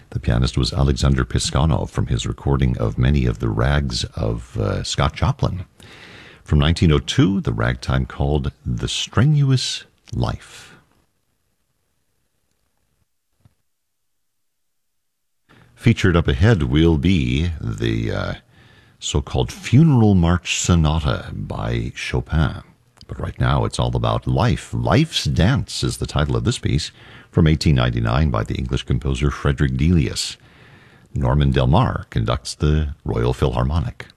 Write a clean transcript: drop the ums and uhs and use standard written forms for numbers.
The pianist was Alexander Piskanov from his recording of many of the rags of Scott Joplin. From 1902, the ragtime called The Strenuous Life. Featured up ahead will be the so-called Funeral March Sonata by Chopin. But right now it's all about life. Life's Dance is the title of this piece from 1899 by the English composer Frederick Delius. Norman Del Mar conducts the Royal Philharmonic.